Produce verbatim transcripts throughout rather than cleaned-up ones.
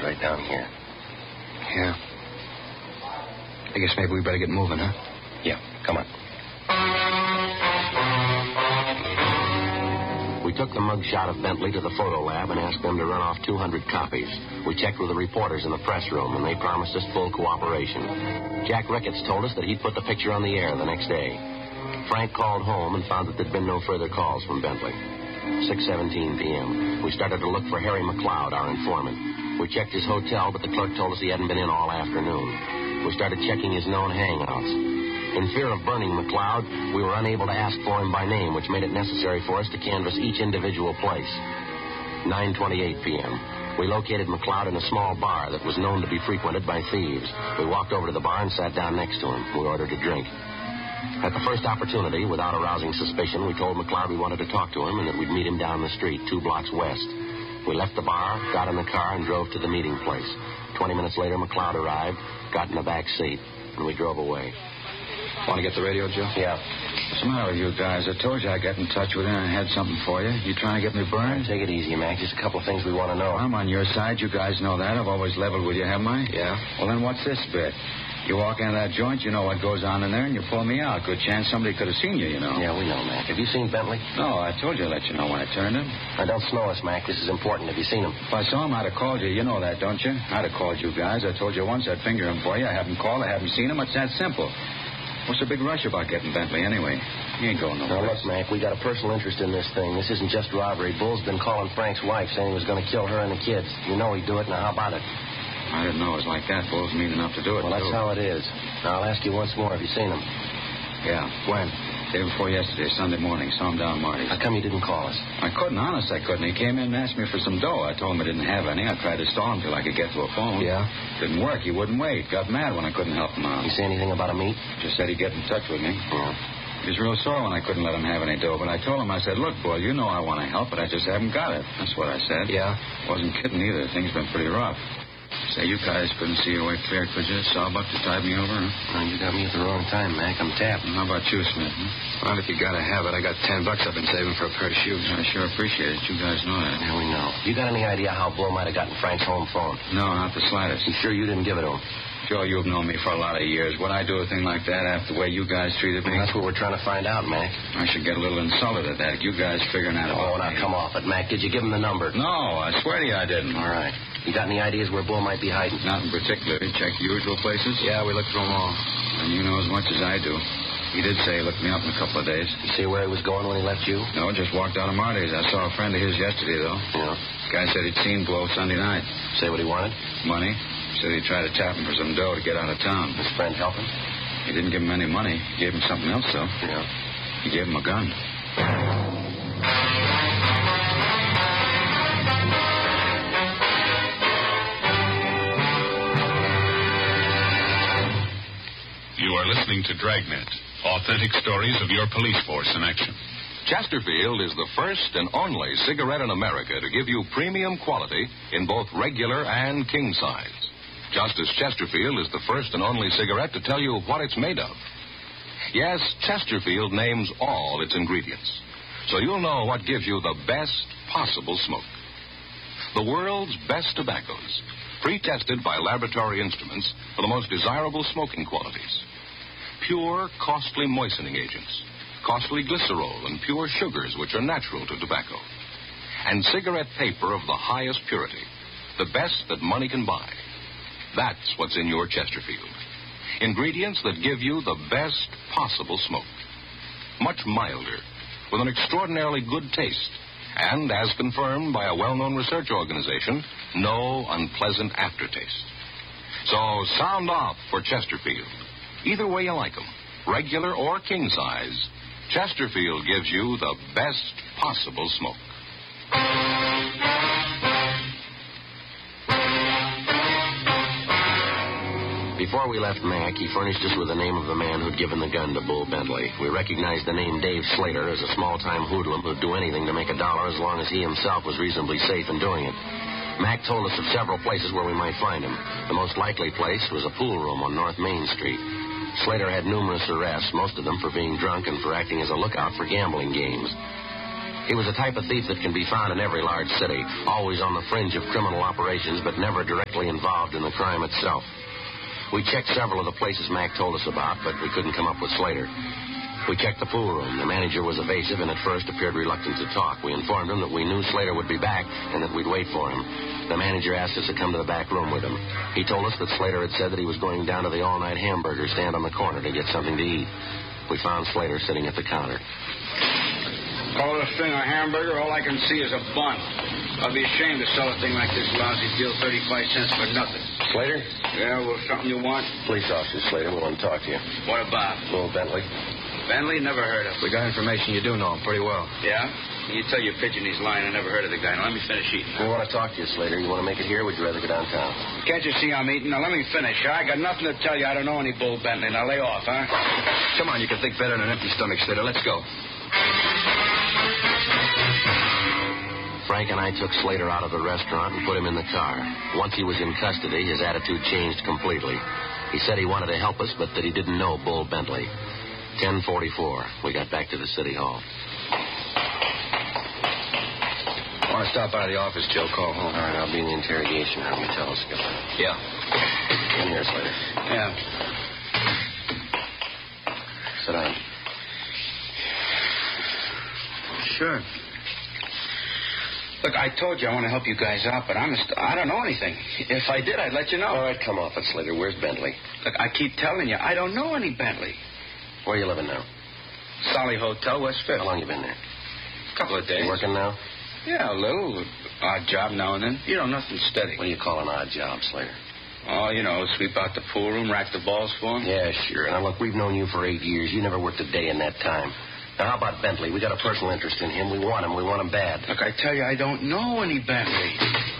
right down here. Yeah. I guess maybe we better get moving, huh? Yeah, come on. We took the mug shot of Bentley to the photo lab and asked them to run off two hundred copies. We checked with the reporters in the press room, and they promised us full cooperation. Jack Ricketts told us that he'd put the picture on the air the next day. Frank called home and found that there'd been no further calls from Bentley. six seventeen p.m. We started to look for Harry McLeod, our informant. We checked his hotel, but the clerk told us he hadn't been in all afternoon. We started checking his known hangouts. In fear of burning McLeod, we were unable to ask for him by name, which made it necessary for us to canvass each individual place. nine twenty-eight p.m. We located McLeod in a small bar that was known to be frequented by thieves. We walked over to the bar and sat down next to him. We ordered a drink. At the first opportunity, without arousing suspicion, we told McLeod we wanted to talk to him and that we'd meet him down the street, two blocks west. We left the bar, got in the car, and drove to the meeting place. Twenty minutes later, McLeod arrived, got in the back seat, and we drove away. Want to get the radio, Joe? Yeah. What's the matter with you guys? I told you I'd get in touch with you and I had something for you. You trying to get me burned? Take it easy, Mac. Just a couple of things we want to know. I'm on your side. You guys know that. I've always leveled with you, haven't I? Yeah. Well, then what's this bit? You walk into that joint, you know what goes on in there, and you pull me out. Good chance somebody could have seen you, you know. Yeah, we know, Mac. Have you seen Bentley? No, I told you I'd let you know when I turned him. Now, don't snow us, Mac. This is important. Have you seen him? If I saw him, I'd have called you. You know that, don't you? I'd have called you guys. I told you once I'd finger him for you. I haven't called. I haven't seen him. It's that simple. What's the big rush about getting Bentley, anyway? He ain't going nowhere. Now, look, Mac, we got a personal interest in this thing. This isn't just robbery. Bull's been calling Frank's wife, saying he was going to kill her and the kids. You know he'd do it. Now, how about it? I didn't know it was like that. Bull's mean enough to do it. Well, that's too. how it is. Now, I'll ask you once more. Have you seen him? Yeah. When? Day before yesterday, Sunday morning. Saw him down Marty's. How come you didn't call us? I couldn't. Honest, I couldn't. He came in and asked me for some dough. I told him I didn't have any. I tried to stall him till I could get to a phone. Yeah? Didn't work. He wouldn't wait. Got mad when I couldn't help him out. You say anything about a meet? Just said he'd get in touch with me. Yeah. He was real sore when I couldn't let him have any dough, but I told him, I said, look, boy, you know I want to help, but I just haven't got it. That's what I said. Yeah? Wasn't kidding either. Things been pretty rough. Say, you guys couldn't see your way clear, could you? Sawbuck to tide me over, huh? Well, you got me at the wrong time, Mac. I'm tapped. How about you, Smith? Huh? Well, if you got to have it, I got ten bucks I've been saving for a pair of shoes. I sure appreciate it. You guys know that. Yeah, we know. You got any idea how Bull might have gotten Frank's home phone? No, not the slightest. You sure you didn't give it to him? Joe, you've known me for a lot of years. Would I do a thing like that after the way you guys treated me? Well, that's what we're trying to find out, Mac. I should get a little insulted at that. You guys figuring out Oh, about now me. come off it, Mac. Did you give him the number? No, I swear to you I didn't. All right. You got any ideas where Bull might be hiding? Not in particular. You check usual places? Yeah, we looked through them all. And you know as much as I do. He did say he looked me up in a couple of days. You see where he was going when he left you? No, just walked out of Marty's. I saw a friend of his yesterday, though. Yeah. Guy said he'd seen Bull Sunday night. Say what he wanted? Money. Said he'd try to tap him for some dough to get out of town. His friend help him? He didn't give him any money. He gave him something else, though. Yeah. He gave him a gun. You are listening to Dragnet, authentic stories of your police force in action. Chesterfield is the first and only cigarette in America to give you premium quality in both regular and king size. Just as Chesterfield is the first and only cigarette to tell you what it's made of. Yes, Chesterfield names all its ingredients, so you'll know what gives you the best possible smoke. The world's best tobaccos, pre-tested by laboratory instruments for the most desirable smoking qualities. Pure, costly moistening agents, costly glycerol and pure sugars which are natural to tobacco, and cigarette paper of the highest purity, the best that money can buy. That's what's in your Chesterfield. Ingredients that give you the best possible smoke. Much milder, with an extraordinarily good taste, and, as confirmed by a well-known research organization, no unpleasant aftertaste. So sound off for Chesterfield. Either way you like them, regular or king size, Chesterfield gives you the best possible smoke. Before we left Mac, he furnished us with the name of the man who'd given the gun to Bull Bentley. We recognized the name Dave Slater as a small-time hoodlum who'd do anything to make a dollar as long as he himself was reasonably safe in doing it. Mac told us of several places where we might find him. The most likely place was a pool room on North Main Street. Slater had numerous arrests, most of them for being drunk and for acting as a lookout for gambling games. He was the type of thief that can be found in every large city, always on the fringe of criminal operations, but never directly involved in the crime itself. We checked several of the places Mac told us about, but we couldn't come up with Slater. We checked the pool room. The manager was evasive and at first appeared reluctant to talk. We informed him that we knew Slater would be back and that we'd wait for him. The manager asked us to come to the back room with him. He told us that Slater had said that he was going down to the all-night hamburger stand on the corner to get something to eat. We found Slater sitting at the counter. Call it a thing, a hamburger. All I can see is a bun. I'll be ashamed to sell a thing like this lousy deal, thirty-five cents for nothing. Slater? Yeah, well, something you want? Police officer Slater. We want to talk to you. What about? Bull Bentley. Bentley? Never heard of him. We got information you do know him pretty well. Yeah? You tell your pigeon he's lying. I never heard of the guy. Now, let me finish eating. We want to talk to you, Slater. You want to make it here, or would you rather go downtown? Can't you see I'm eating? Now, let me finish. I got nothing to tell you. I don't know any Bull Bentley. Now, lay off, huh? Come on, you can think better than an empty stomach, Slater. Let's go. Frank and I took Slater out of the restaurant and put him in the car. Once he was in custody, his attitude changed completely. He said he wanted to help us, but that he didn't know Bull Bentley. ten forty-four. We got back to the city hall. I want to stop by the office, Joe. Call home. All right, I'll be in the interrogation room. You tell us, Skipper. Yeah. In here, Slater. Yeah. Sit down. Sure. Look, I told you I want to help you guys out, but honest, I don't know anything. If I did, I'd let you know. All right, come off it, Slater. Where's Bentley? Look, I keep telling you, I don't know any Bentley. Where are you living now? Solly Hotel, West Fifth. How long you been there? A couple of days. You working now? Yeah, a little. Odd job now and then. You know, nothing steady. What do you call an odd job, Slater? Oh, you know, sweep out the pool room, rack the balls for him. Yeah, sure. Now, look, we've known you for eight years. You never worked a day in that time. Now, how about Bentley? We got a personal interest in him. We want him. We want him bad. Look, I tell you, I don't know any Bentley.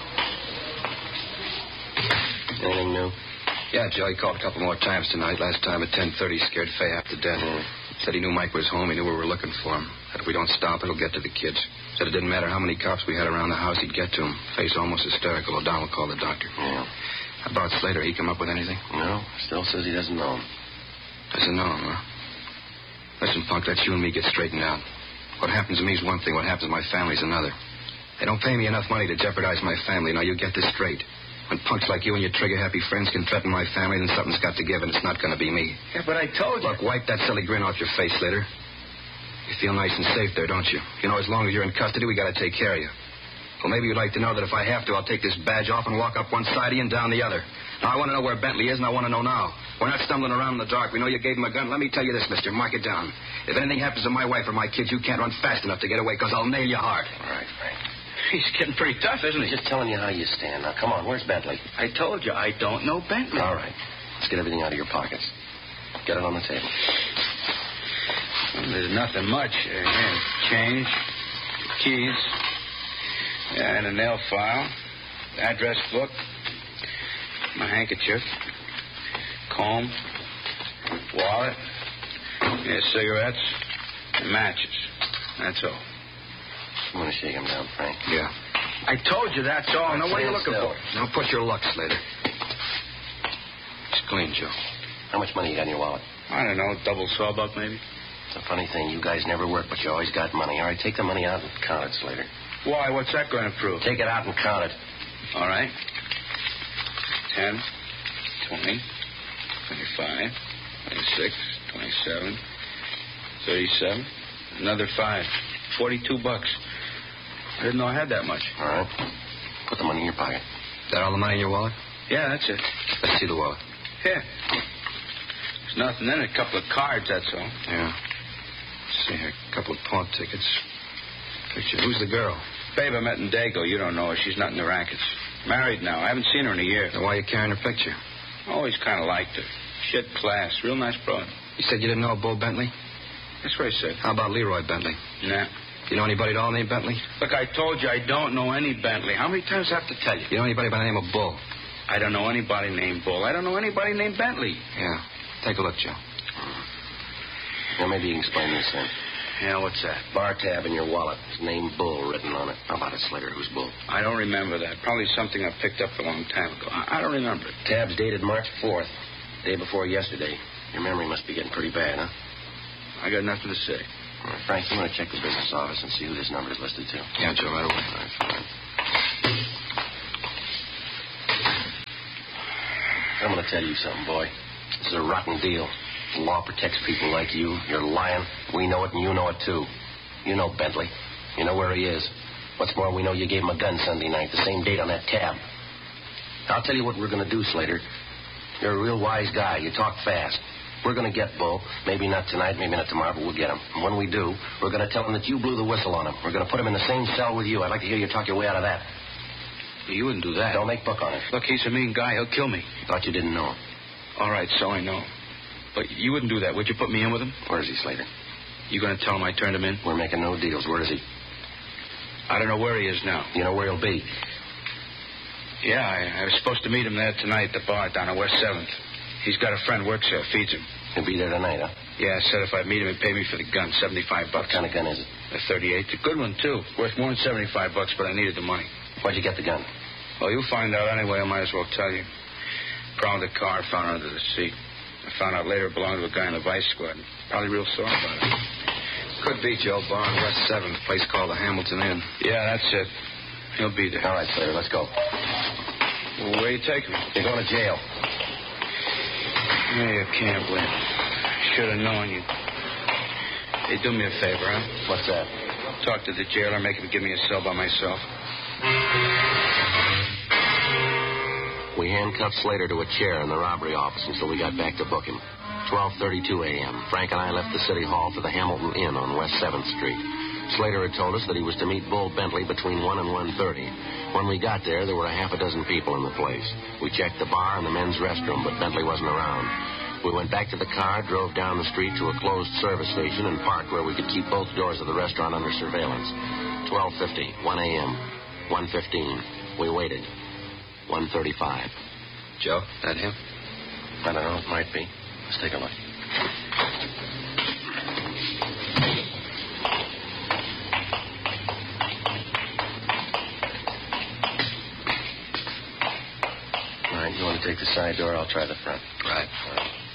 Anything new? Yeah, Joe, he called a couple more times tonight. Last time at ten thirty, scared Fay half to death. Mm. Said he knew Mike was home. He knew we were looking for him. That if we don't stop, it'll get to the kids. Said it didn't matter how many cops we had around the house, he'd get to him. Face almost hysterical. O'Donnell called the doctor. Yeah. How about Slater? He come up with anything? No. Still says he doesn't know him. Doesn't know him, huh? Listen, Punk, let you and me get straightened out. What happens to me is one thing. What happens to my family's another. They don't pay me enough money to jeopardize my family. Now, you get this straight. When punks like you and your trigger-happy friends can threaten my family, then something's got to give, and it's not going to be me. Yeah, but I told you. Look, wipe that silly grin off your face, Slater. You feel nice and safe there, don't you? You know, as long as you're in custody, we got to take care of you. Well, maybe you'd like to know that if I have to, I'll take this badge off and walk up one side of you and down the other. Now, I want to know where Bentley is, and I want to know now. We're not stumbling around in the dark. We know you gave him a gun. Let me tell you this, mister. Mark it down. If anything happens to my wife or my kids, you can't run fast enough to get away, because I'll nail you hard. All right, Frank. He's getting pretty tough, isn't he? Just telling you how you stand. Now, come on. Where's Bentley? I told you, I don't know Bentley. All right. Let's get everything out of your pockets. Get it on the table. Well, there's nothing much. Uh, here, change, keys, yeah, and a nail file, address book, my handkerchief, comb, wallet, yeah, cigarettes, and matches. That's all. I'm going to shake him down, Frank. Yeah. I told you that's all. Now, what are you looking Still. for? Now, push your luck, Slater. It's clean, Joe. How much money you got in your wallet? I don't know, double sawbuck maybe? It's a funny thing. You guys never work, but you always got money. All right, take the money out and count it, Slater. Why? What's that going to prove? Take it out and count it. All right. Ten, twenty, twenty-five, twenty-six, twenty-seven, thirty-seven. Another five. Forty-two bucks. I didn't know I had that much. All right. Put the money in your pocket. Is that all the money in your wallet? Yeah, that's it. Let's see the wallet. Here. There's nothing in it. A couple of cards, that's all. Yeah. Let's see here. A couple of pawn tickets. Picture. Who's the girl? Babe I met in Dago. You don't know her. She's not in the rackets. Married now. I haven't seen her in a year. Then why are you carrying her picture? Always kind of liked her. Shit class. Real nice broad. You said you didn't know Bull Bentley? That's what I said. How about Leroy Bentley? Nah. You know anybody at all named Bentley? Look, I told you I don't know any Bentley. How many times do I have to tell you? You know anybody by the name of Bull? I don't know anybody named Bull. I don't know anybody named Bentley. Yeah. Take a look, Joe. Now, maybe you can explain this then. Yeah, what's that? Bar tab in your wallet. His name Bull written on it. How about it, Slater? Who's Bull? I don't remember that. Probably something I picked up a long time ago. I, I don't remember it. Tab's dated March fourth. Day before yesterday. Your memory must be getting pretty bad, huh? I got nothing to say. All right, Frank, you want to check the business office and see who this number is listed to? Yeah, Joe, right away. All right, fine. I'm going to tell you something, boy. This is a rotten deal. The law protects people like you. You're lying. We know it, and you know it, too. You know Bentley. You know where he is. What's more, we know you gave him a gun Sunday night, the same date on that tab. I'll tell you what we're going to do, Slater. You're a real wise guy. You talk fast. We're going to get Bull. Maybe not tonight, maybe not tomorrow, but we'll get him. And when we do, we're going to tell him that you blew the whistle on him. We're going to put him in the same cell with you. I'd like to hear you talk your way out of that. You wouldn't do that. Don't make book on it. Look, he's a mean guy. He'll kill me. Thought you didn't know. All right, so I know. But you wouldn't do that. Would you put me in with him? Where is he, Slater? You going to tell him I turned him in? We're making no deals. Where is he? I don't know where he is now. You know where he'll be? Yeah, I, I was supposed to meet him there tonight at the bar down on West seventh. He's got a friend works there, feeds him. He'll be there tonight, huh? Yeah, said if I meet him, he'd pay me for the gun, seventy-five bucks. What kind of gun is it? A thirty-eight. It's a good one, too. Worth more than seventy-five bucks, but I needed the money. Where'd you get the gun? Well, you'll find out anyway. I might as well tell you. Prowled the car, found it under the seat. I found out later it belonged to a guy in the Vice Squad. Probably real sore about it. Could be, Joe. Bar on West seventh, place called the Hamilton Inn. Yeah, that's it. He'll be there. All right, Slater, let's go. Well, where you taking me? You're going to jail. Yeah, you can't win. Should have known you. Hey, do me a favor, huh? What's that? Talk to the jailer, make him give me a cell by myself. We handcuffed Slater to a chair in the robbery office until we got back to book him. twelve thirty-two a.m. Frank and I left the City Hall for the Hamilton Inn on West seventh Street. Slater had told us that he was to meet Bull Bentley between one and one thirty. When we got there, there were a half a dozen people in the place. We checked the bar and the men's restroom, but Bentley wasn't around. We went back to the car, drove down the street to a closed service station, and parked where we could keep both doors of the restaurant under surveillance. twelve fifty, one a.m., one fifteen. We waited. one thirty-five. Joe, that him? I don't know. It might be. Let's take a look. All right, you want to take the side door? I'll try the front. Right. All right.